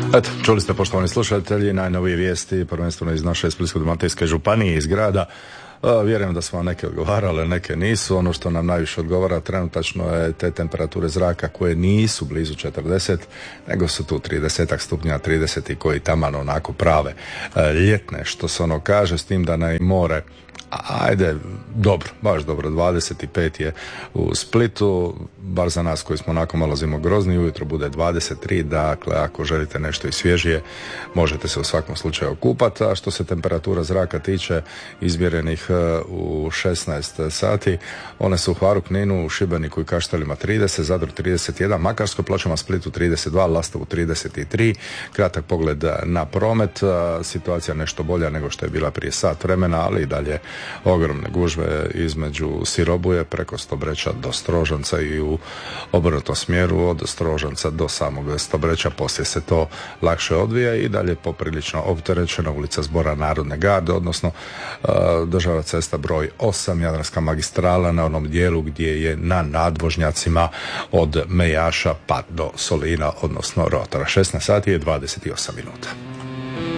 Eto, čuli ste, poštovani slušatelji, najnovije vijesti, prvenstveno iz naše Splitsko-dalmatinske županije, iz grada. Vjerujem da su vam neke odgovarale, neke nisu. Ono što nam najviše odgovara trenutačno je te temperature zraka koje nisu blizu 40, nego su tu 30 stupnja, 30 i koji taman onako prave ljetne, što se ono kaže, s tim da na more ajde, dobro, baš dobro, 25 je u Splitu, bar za nas koji smo onako malo zimogrozni, ujutro bude 23, dakle ako želite nešto i svježije, možete se u svakom slučaju okupati, a što se temperatura zraka tiče, izmjerenih u 16 sati, one su u Hvaru, Kninu, u Šibeniku i Kaštelima 30, Zadru 31, Makarskoj, Pločama, Splitu 32, Lastovu 33, kratak pogled na promet, situacija nešto bolja nego što je bila prije sat vremena, ali i dalje ogromne gužve između Sirobuje preko Stobreča do Strožanca i u obrnutom smjeru od Strožanca do samog Stobreća, poslije se to lakše odvija i dalje poprilično opterećena ulica Zbora Narodne garde, odnosno državna cesta broj 8, Jadranska magistrala na onom dijelu gdje je na nadvožnjacima od Mejaša pa do Solina, odnosno Rotora. 16 sati je 28 minuta.